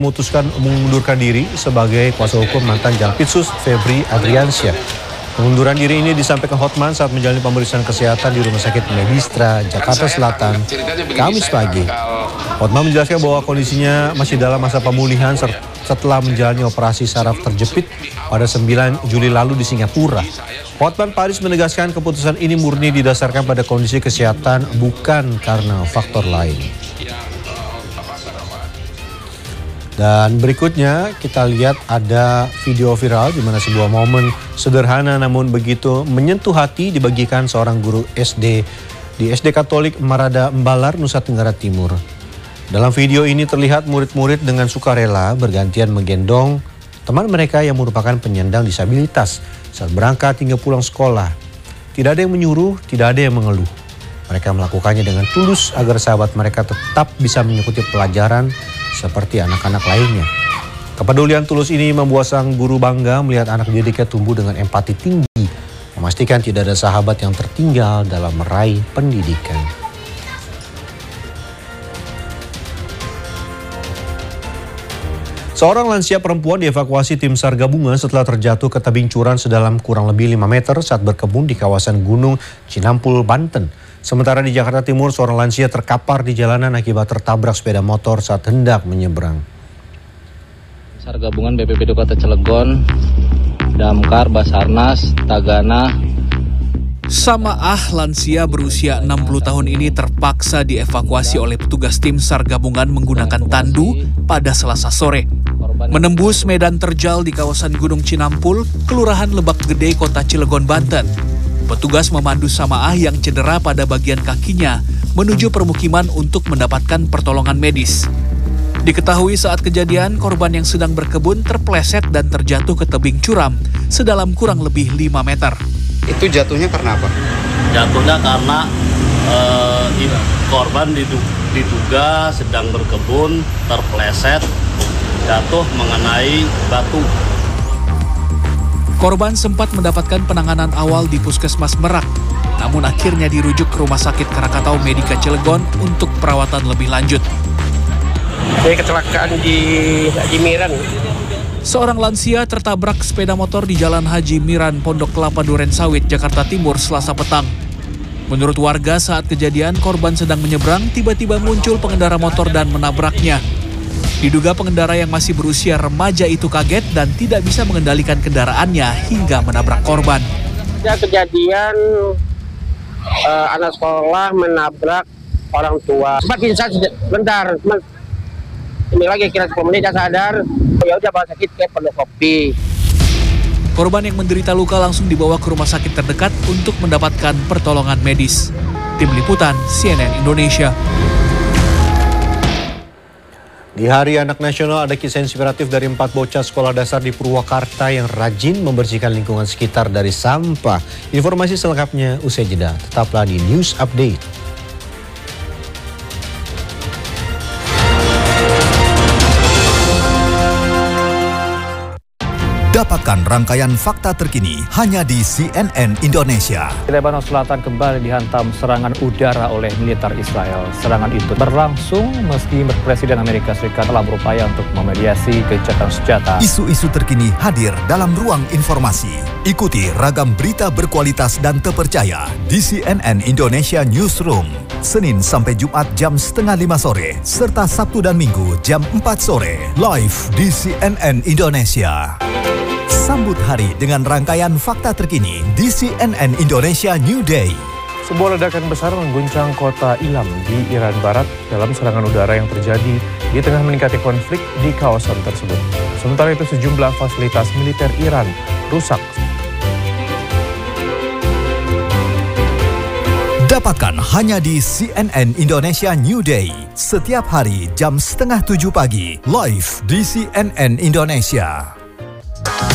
memutuskan mengundurkan diri sebagai kuasa hukum mantan Jampitsus Febri Adriansyah. Pengunduran diri ini disampaikan Hotman saat menjalani pemeriksaan kesehatan di Rumah Sakit Medistra, Jakarta Selatan, Kamis pagi. Hotman menjelaskan bahwa kondisinya masih dalam masa pemulihan setelah menjalani operasi saraf terjepit pada 9 Juli lalu di Singapura. Hotman Paris menegaskan keputusan ini murni didasarkan pada kondisi kesehatan, bukan karena faktor lain. Dan berikutnya kita lihat ada video viral di mana sebuah momen sederhana namun begitu menyentuh hati dibagikan seorang guru SD di SD Katolik Marada Embalar, Nusa Tenggara Timur. Dalam video ini terlihat murid-murid dengan sukarela bergantian menggendong teman mereka yang merupakan penyandang disabilitas saat berangkat hingga pulang sekolah. Tidak ada yang menyuruh, tidak ada yang mengeluh. Mereka melakukannya dengan tulus agar sahabat mereka tetap bisa mengikuti pelajaran seperti anak-anak lainnya. Kepedulian tulus ini membuat sang guru bangga melihat anak didiknya tumbuh dengan empati tinggi, memastikan tidak ada sahabat yang tertinggal dalam meraih pendidikan. Seorang lansia perempuan dievakuasi tim SAR gabungan setelah terjatuh ke tebing curam sedalam kurang lebih 5 meter saat berkebun di kawasan Gunung Cinampul, Banten. Sementara di Jakarta Timur, seorang lansia terkapar di jalanan akibat tertabrak sepeda motor saat hendak menyeberang. SAR gabungan BPBD Kota Cilegon, Damkar, Basarnas, Tagana. Samaah lansia berusia 60 tahun ini terpaksa dievakuasi oleh petugas tim SAR gabungan menggunakan tandu pada Selasa sore. Menembus medan terjal di kawasan Gunung Cinampul, Kelurahan Lebak Gede, Kota Cilegon, Banten. Petugas memandu Samaah yang cedera pada bagian kakinya menuju permukiman untuk mendapatkan pertolongan medis. Diketahui saat kejadian, korban yang sedang berkebun terpleset dan terjatuh ke tebing curam sedalam kurang lebih 5 meter. Itu jatuhnya karena apa? Jatuhnya karena korban diduga sedang berkebun, terpleset, jatuh mengenai batu. Korban sempat mendapatkan penanganan awal di Puskesmas Merak, namun akhirnya dirujuk ke Rumah Sakit Krakatau Medika Cilegon untuk perawatan lebih lanjut. Ini kecelakaan di Haji Miran. Seorang lansia tertabrak sepeda motor di Jalan Haji Miran, Pondok Kelapa, Durensawit, Jakarta Timur, Selasa petang. Menurut warga, saat kejadian korban sedang menyeberang, tiba-tiba muncul pengendara motor dan menabraknya. Diduga pengendara yang masih berusia remaja itu kaget dan tidak bisa mengendalikan kendaraannya hingga menabrak korban. Ya, kejadian anak sekolah menabrak orang tua. Sempat pingsan sebentar, ini lagi kira 10 menit dia sadar. Ya udah bawa sakit ke Pondokopi. Korban yang menderita luka langsung dibawa ke rumah sakit terdekat untuk mendapatkan pertolongan medis. Tim Liputan CNN Indonesia. Di Hari Anak Nasional ada kisah inspiratif dari 4 bocah sekolah dasar di Purwakarta yang rajin membersihkan lingkungan sekitar dari sampah. Informasi selengkapnya usai jeda. Tetaplah di News Update. Dapatkan rangkaian fakta terkini hanya di CNN Indonesia. Lebanon Selatan kembali dihantam serangan udara oleh militer Israel. Serangan itu berlangsung meski Presiden Amerika Serikat telah berupaya untuk memediasi gencatan senjata. Isu-isu terkini hadir dalam ruang informasi. Ikuti ragam berita berkualitas dan terpercaya di CNN Indonesia Newsroom. Senin sampai Jumat jam 4:30 sore, serta Sabtu dan Minggu jam 4 sore. Live di CNN Indonesia. Sambut hari dengan rangkaian fakta terkini di CNN Indonesia New Day. Sebuah ledakan besar mengguncang kota Ilam di Iran Barat dalam serangan udara yang terjadi di tengah meningkatnya konflik di kawasan tersebut. Sementara itu sejumlah fasilitas militer Iran rusak. Dapatkan hanya di CNN Indonesia New Day. Setiap hari jam 6:30 pagi. Live di CNN Indonesia.